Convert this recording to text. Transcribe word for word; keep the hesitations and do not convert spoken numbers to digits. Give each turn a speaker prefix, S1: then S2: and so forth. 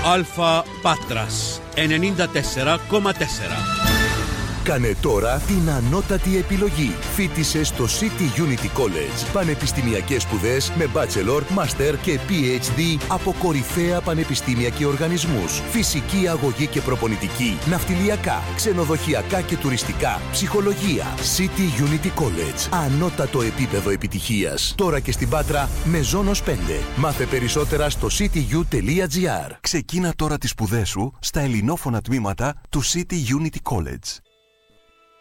S1: Αλφα Πάτρας ενενήντα τέσσερα κόμμα τέσσερα.
S2: Κάνε τώρα την ανώτατη επιλογή. Φοίτησε στο City Unity College. Πανεπιστημιακές σπουδές με Bachelor, Master και πι έιτς ντι από κορυφαία πανεπιστήμια και οργανισμούς. Φυσική αγωγή και προπονητική, ναυτιλιακά, ξενοδοχειακά και τουριστικά, ψυχολογία. City Unity College. Ανώτατο επίπεδο επιτυχίας. Τώρα και στην Πάτρα με Ζώνος πέντε. Μάθε περισσότερα στο σι τι γιου τελεία τζι άρ.
S3: Ξεκίνα τώρα τις σπουδές σου στα ελληνόφωνα τμήματα του City Unity College.